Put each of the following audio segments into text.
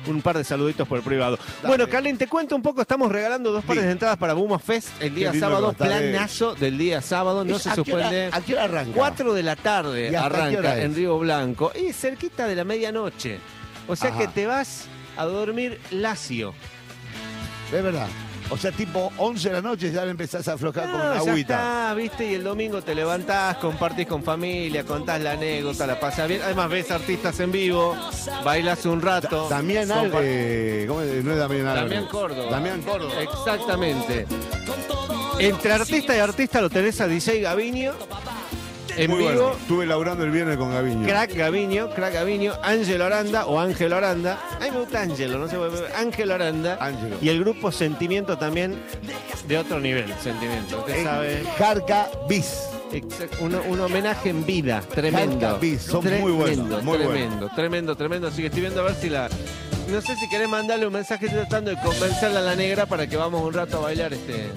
un par de saluditos por privado. Dale. Bueno, Carlín, te cuento un poco, estamos regalando 2 pares de entradas para Buma Fest el día lindo sábado, que va a estar, planazo del día sábado, no se suspende. ¿A qué hora arranca? 4 de la tarde ¿Y hasta qué arranca hora es? en Río Blanco y cerquita de la medianoche. O sea Ajá. que te vas a dormir lacio. Es verdad. O sea, tipo 11 de la noche ya le empezás a aflojar con Ya agüita. está, viste, y el domingo te levantás, compartís con familia, contás la anécdota, la pasás bien. Además ves artistas en vivo, bailás un rato. Damián Compar- ¿cómo es? No es Damián Álvarez. Damián Córdoba. Damián Córdoba. Exactamente. Entre artista y artista lo tenés a DJ Gaviño. En Muy vivo, bueno. Estuve laburando el viernes con Gaviño. Crack Gaviño, Ángelo Aranda o Ángelo Aranda. A mí me gusta Ángelo, no sé, Ángelo Aranda. Ángelo. Y el grupo Sentimiento también de otro nivel, Sentimiento. Usted sabe. Jarca Bis. Un homenaje en vida, tremendo. Jarca Bis, son muy buenos, muy buenos. Tremendo. Así que estoy viendo a ver si la. No sé si querés mandarle un mensaje, estoy tratando de convencerla a la negra para que vamos un rato a bailar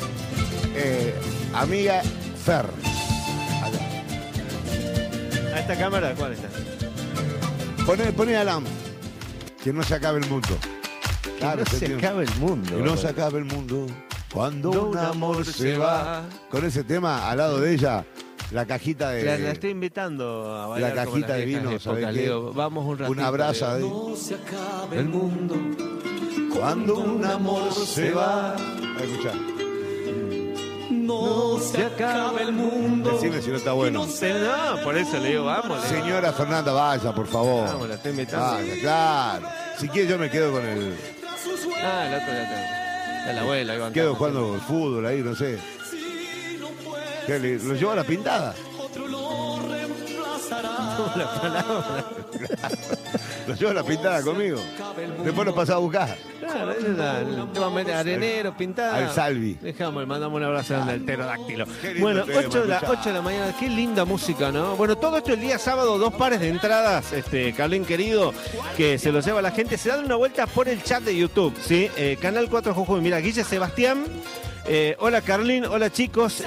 Amiga Fer. ¿A esta cámara? ¿Cuál está? Poné Alam. Que no se acabe el mundo. Claro, Que no se entiende. acabe el mundo. Que no se acabe el mundo. Cuando un amor se va. Con ese tema al lado de ella, la cajita de. La estoy invitando a bailar. La como cajita las de viejas vino, épocas. ¿sabés Le qué? digo, vamos un ratito. Un abrazo le de. digo. No se acabe el mundo. Cuando un amor se va. A escuchar. No se acabe el mundo. Decime si no está bueno. No, por eso le digo, vamos. le digo. Señora Fernanda, vaya, por favor. Vamos, la estoy invitando. Vaya, claro. Si quiere yo me quedo con el. Ah, el otro ya está. Está la abuela. ahí Quedo bancando. jugando al fútbol ahí, no sé. ¿Qué, lo llevo a la pintada? La palabra. Lo llevo a la pintada conmigo. Después lo pasás a buscar. Claro, ese es el tema arenero, pintada. Al Salvi. Dejamos, le mandamos un abrazo al pterodáctilo. Qué lindo Bueno, tema, 8 de la mañana, qué linda música, ¿no? Bueno, todo esto el día sábado, 2 pares de entradas, Carlín querido, que se lo lleva la gente. Se dan una vuelta por el chat de YouTube, ¿sí? Canal 4 Jujuy. Mira, Guille Sebastián. Hola Carlín, hola chicos.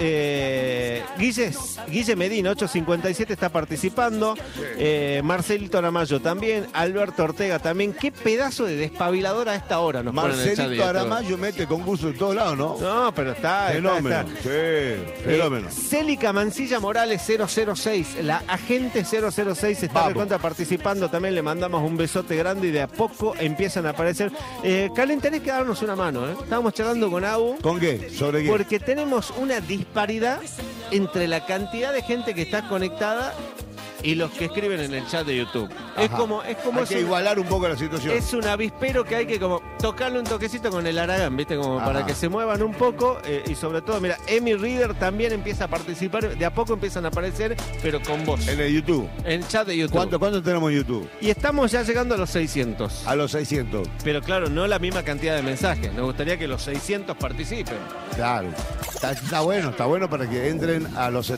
Guille Medina, 857, está participando. Marcelito Aramayo también. Alberto Ortega también. Qué pedazo de despabilador a esta hora nos ponen en el chat de Marcelito YouTube. Aramayo mete concurso en todos lados, ¿no? No, pero está. Fenómeno. está. Sí, fenómeno. Célica Mancilla Morales 006, la agente 006 está Vamos. recontra participando también, le mandamos un besote grande y de a poco empiezan a aparecer. Carlín, tenés que darnos una mano, ¿eh? Estábamos charlando con Abu. ¿Con qué? ¿Sobre qué? Porque tenemos una disparidad entre la cantidad de gente que está conectada y los que escriben en el chat de YouTube. Ajá. Es como Hay es que igualar un poco la situación. es un avispero que hay que como tocarle un toquecito con el Aragán, ¿viste? Como Ajá. para que se muevan un poco y sobre todo, mira, Emi Reader también empieza a participar, de a poco empiezan a aparecer, pero con voz. En el YouTube. En el chat de YouTube. ¿Cuánto tenemos en YouTube? Y estamos ya llegando a los 600. A los 600. Pero claro, no la misma cantidad de mensajes. Nos gustaría que los 600 participen. Claro. Está bueno para que entren a los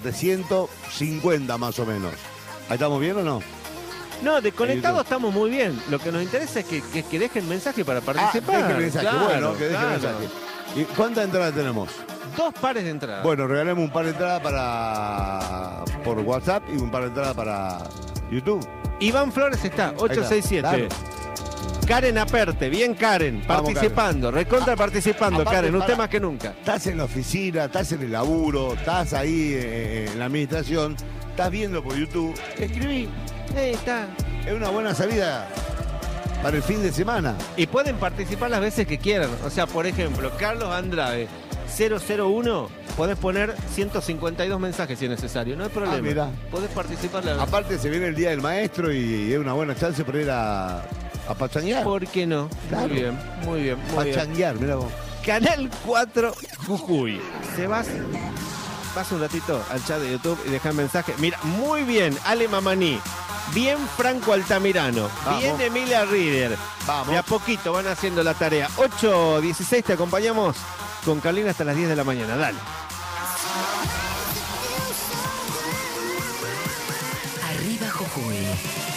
750 más o menos. ¿Ahí estamos bien o no? No, de conectados YouTube. estamos muy bien. Lo que nos interesa es que dejen mensaje para participar. Dejen mensaje. Claro, Bueno, que dejen claro. mensaje. ¿Y cuántas entradas tenemos? 2 pares de entradas. Bueno, regalemos un par de entradas por WhatsApp y un par de entradas para YouTube. Iván Flores está, 867. Claro. Karen Aperte, bien Karen, Vamos, participando, recontra participando, Aparte, Karen, usted para- más que nunca. Estás en la oficina, estás en el laburo, estás ahí en la administración, estás viendo por YouTube. Escribí. Está. Es una buena salida para el fin de semana. Y pueden participar las veces que quieran. O sea, por ejemplo, Carlos Andrade, 001, podés poner 152 mensajes si es necesario, no hay problema. mirá. Podés participar la Aparte se viene el Día del Maestro y es una buena chance para ir a pachanguear. ¿Por qué no? Claro. Muy bien, muy bien, muy bien. Pachanguear, mira vos. Canal 4 Jujuy. Vas un ratito al chat de YouTube y deja mensaje. Mira, muy bien, Ale Mamaní. Bien Franco Altamirano. Vamos. Bien Emilia Reader. Vamos. De a poquito van haciendo la tarea. 8:16 te acompañamos con Carlina hasta las 10 de la mañana. Dale. Arriba Jujuy.